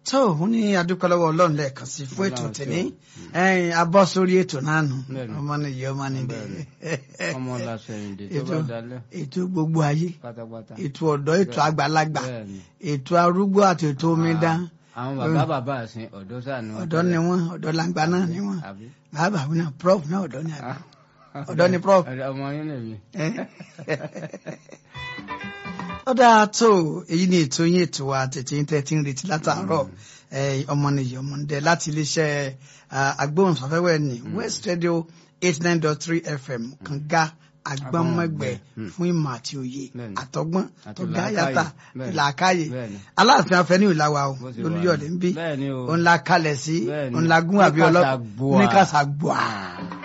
tó ó ní adúpẹ́ lọ́wọ́ Ọlọ́run lẹ́ẹ̀kan sí fún ètò tẹ̀lé abọ́ sórí ètò náà nù ọmọ nìyí ọmọ nìyí ọmọ làṣẹyìndé tó bá dalẹ̀ ètò gbogbo ayé pátápátá ètò ọ̀dọ́ ètò àgbàlagbà ètò arúgbó àti ètò omidan. àwọn bàbá àsìn ọ̀dọ́ sáà ni wọ́n. ọ̀dọ́ ni wọ́n ọ̀dọ́ làǹgbà náà ni wọ́n bàbá náà prof náà ọ̀dọ́ ni àbí ọ̀dọ́ ni prof. ọmọ yín lèmi. ó dáa tó èyí ni ètò yín ètò wa tètè ń tẹ́tí ń retí látàárọ̀ ọmọnìyí ọmọdé láti iléeṣẹ́ agbóhùnsáfẹ́wẹ́ ní West Radio 89.3 FM kànga agbọ́nmọ́gbẹ́ fún ìmọ̀ àti òye àtọgbọ́n tó gá yàtà làákàyè Aláàfin Afẹ́ní ìlàwà o lólúyọ̀lé ń bí òun la kalẹ̀ sí òun la gún àbí ọlọ́pàá ní kàṣà gbọ́à.